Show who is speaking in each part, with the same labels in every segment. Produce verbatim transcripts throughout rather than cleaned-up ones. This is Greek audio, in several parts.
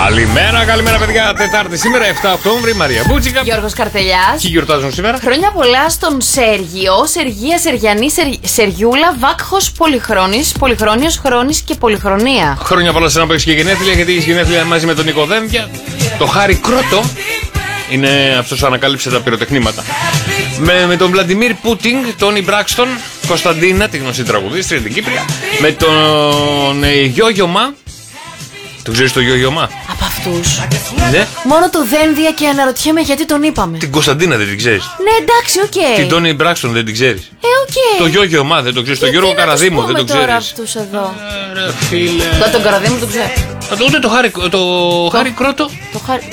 Speaker 1: Καλημέρα, καλημέρα παιδιά. Τετάρτη σήμερα, επτά Οκτώβρη, Μαρία Μπούτσικα.
Speaker 2: Γιώργος Καρτελιάς.
Speaker 1: Τι γιορτάζουν σήμερα?
Speaker 2: Χρόνια πολλά στον Σέργιο, Σεργία, Σεργιανή, Σερ... Σεριούλα, Βάκχος, Πολυχρόνης, Πολυχρόνιος, Χρόνης και Πολυχρονία.
Speaker 1: Χρόνια πολλά σε ένα που έχει και γενέθλια, γιατί έχει γενέθλια μαζί με τον Νίκο Δένδια. Το Χάρη Κρότο είναι αυτός που ανακάλυψε τα πυροτεχνήματα. Με, με τον Βλαντιμίρ Πούτινγκ, Τόνι Μπράξτον, Κωνσταντίνα, τη γνωστή τραγουδίστρια, την Κύπρια. Με τον ε, Γιώγιο Μα. Το ξέρεις το Γιώγιο Μα?
Speaker 2: Από αυτούς.
Speaker 1: Ναι.
Speaker 2: Μόνο το Δένδια και αναρωτιέμαι γιατί τον είπαμε.
Speaker 1: Την Κωνσταντίνα δεν την ξέρεις?
Speaker 2: Ναι, εντάξει, οκ. Okay.
Speaker 1: Την Τόνι Μπράξτον δεν την ξέρεις?
Speaker 2: Ε, οκ. Okay.
Speaker 1: Το Γιώγιο Μα δεν το ξέρεις? Το Γιώργο Καραδίμου δεν το ξέρεις?
Speaker 2: Τώρα αυτούς εδώ.
Speaker 1: Ρε φίλε.
Speaker 2: Το, τον Καραδίμου τον ξέρω.
Speaker 1: Ούτε το Χάρη, το... το... Χάρη Κρότο.
Speaker 2: Το Χάρη.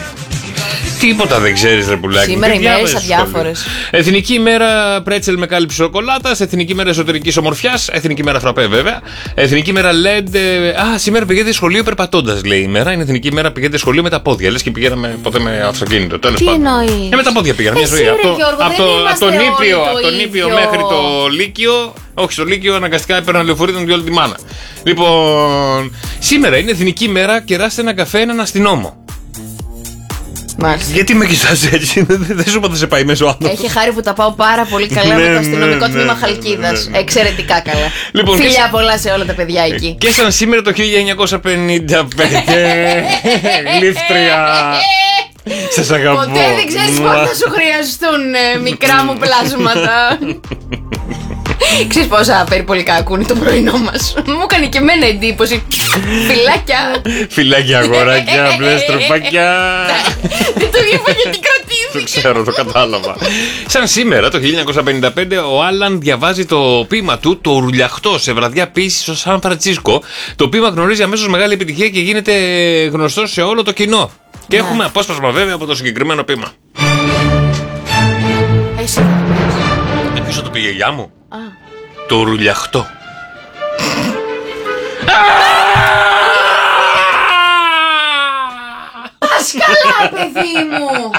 Speaker 1: Τίποτα δεν ξέρεις, ρε πουλάκι.
Speaker 2: Σήμερα οι μέρες αδιάφορες.
Speaker 1: Εθνική ημέρα πρέτσελ με κάλυψη σοκολάτας. Εθνική ημέρα εσωτερικής ομορφιάς. Εθνική ημέρα φραπέ, βέβαια. Εθνική ημέρα ελ ι ντι. Α, σήμερα πηγαίνετε σχολείο περπατώντας, λέει η ημέρα. Είναι εθνική ημέρα πηγαίνετε σχολείο με τα πόδια. Λες και πηγαίναμε ποτέ με αυτοκίνητο. Τέλος πάντων.
Speaker 2: Τι εννοείς?
Speaker 1: Ε, με τα πόδια πήγαμε. Μια ζωή. Από τον Ήπειρο, από τον Ήπειρο μέχρι το Λύκειο. Όχι, στο Λύκειο αναγκαστικά έπαιρνα λεωφορείο, ήταν όλη τη μάνα. Λοιπόν, σήμερα είναι εθνική ημέρα κεράστε ένα καφέ έναν αστυνόμο.
Speaker 2: Μάλιστα.
Speaker 1: Γιατί με κοιτάς έτσι? Δεν σου είπα θα σε πάει μέσω άνθρωπο.
Speaker 2: Έχει χάρη που τα πάω πάρα πολύ καλά με το αστυνομικό τμήμα Χαλκίδας. Εξαιρετικά καλά.
Speaker 1: Λοιπόν,
Speaker 2: φιλιά
Speaker 1: και...
Speaker 2: πολλά σε όλα τα παιδιά εκεί.
Speaker 1: Και σαν σήμερα το χίλια εννιακόσια πενήντα πέντε. Γλύφτρια. Σας αγαπώ.
Speaker 2: Ποτέ δεν ξέρεις πότε θα σου χρειαστούν ε, μικρά μου πλάσματα. Ξέρεις πόσα περιπολικά ακούνε το πρωινό μας? Μου έκανε και εμένα εντύπωση. Φιλάκια.
Speaker 1: Φιλάκια αγοράκια, μπλε στροφάκια.
Speaker 2: Δεν το είπα γιατί κρατήθηκε.
Speaker 1: Το ξέρω, το κατάλαβα. Σαν σήμερα το χίλια εννιακόσια πενήντα πέντε ο Άλαν διαβάζει το ποίημα του «Το Ουρουλιαχτό» σε βραδιά ποίησης στο Σαν Φραντσίσκο. Το ποίημα γνωρίζει αμέσως μεγάλη επιτυχία και γίνεται γνωστό σε όλο το κοινό. Και έχουμε απόσπασμα βέβαια από το συγκεκριμένο ποίημα.
Speaker 2: Εσύ.
Speaker 1: Ε, πίσω το πήγε η γιαγιά μου.
Speaker 2: Α.
Speaker 1: Το Ουρουλιαχτό.
Speaker 2: Πας καλά, παιδί μου.